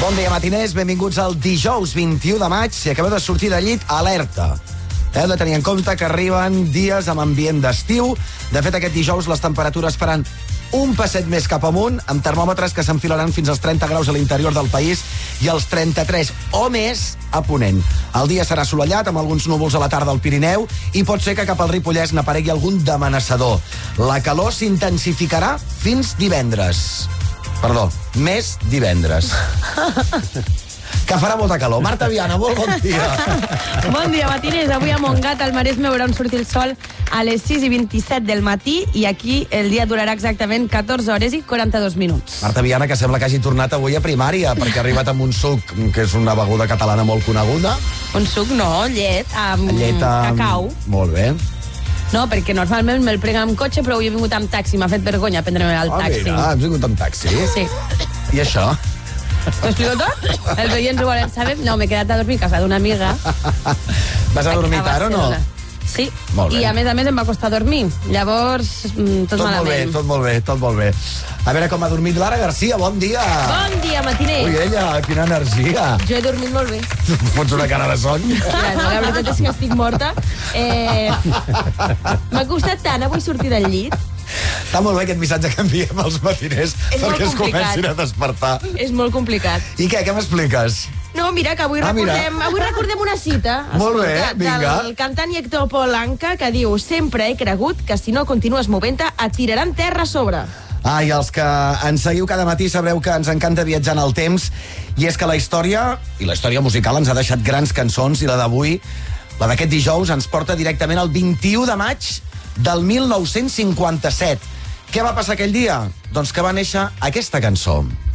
Bon dia, matiners. Benvinguts al dijous 21 de maig. Si acabeu de sortir de llit, alerta. Heu de tenir en compte que arriben dies amb ambient d'estiu. De fet, aquest dijous les temperatures faran un passet més cap amunt, amb termòmetres que s'enfilaran fins als 30 graus a l'interior del país i als 33 o més a Ponent. El dia serà assolellat, amb alguns núvols a la tarda al Pirineu, i pot ser que cap al Ripollès n'aparegui algun d'amenaçador. La calor s'intensificarà fins divendres. Perdó, més divendres. Que farà molta calor. Marta Viana, molt bon dia. Bon dia, matiners. Avui a Montgat, al Maresme, veurem sortir el sol a les 6:27 del matí i aquí el dia durarà exactament 14 hores i 42 minuts. Marta Viana, que sembla que hagi tornat avui a primària, perquè ha arribat amb un suc, que és una beguda catalana molt coneguda. Un suc, no, llet amb cacau. Molt bé. No, perquè normalment me'l prenc amb cotxe, però avui he vingut amb taxi. M'ha fet vergonya prendre'm el taxi. Mira, has vingut amb taxi? Sí. I això? Ho explico tot? Els oients ho volen saber? No, m'he quedat a dormir a casa d'una amiga. Vas a dormir tard o no? Sí, Molt bé. I a més em va costar dormir. Llavors, tot malament. Tot molt bé. A veure com ha dormit Lara Garcia, bon dia. Bon dia, matiner. Ui, ella, quina energia. Jo he dormit molt bé. Fots una cara de son. Ja, no, la veritat és que estic morta. M'ha costat tant avui sortir del llit. Està molt bé aquest missatge que enviem als matiners perquè es comencin a despertar. És molt complicat. I què m'expliques? No, mira, que avui recordem una cita. Molt bé, vinga. Del cantant i actor Paul Anka, que diu: sempre he cregut que si no continues movent-te et tiraran terra a sobre. I els que ens seguiu cada matí sabreu que ens encanta viatjar en el temps, i és que la història musical ens ha deixat grans cançons, i la d'avui, la d'aquest dijous, ens porta directament al 21 de maig del 1957. Què va passar aquell dia? Doncs que va néixer aquesta cançó.